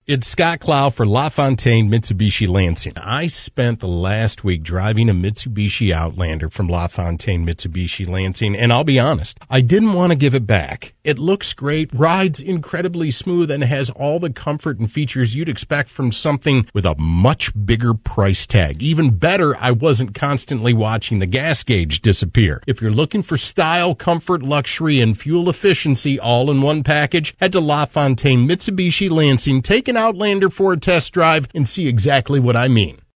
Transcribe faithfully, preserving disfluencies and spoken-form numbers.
It's Scott Clow for LaFontaine Mitsubishi Lansing. I spent the last week driving a Mitsubishi Outlander from LaFontaine Mitsubishi Lansing, and I'll be honest, I didn't want to give it back. It looks great, rides incredibly smooth, and has all the comfort and features you'd expect from something with a much bigger price tag. Even better, I wasn't constantly watching the gas gauge disappear. If you're looking for style, comfort, luxury, and fuel efficiency all in one package, head to LaFontaine Mitsubishi Lansing, take an Outlander for a test drive, and see exactly what I mean.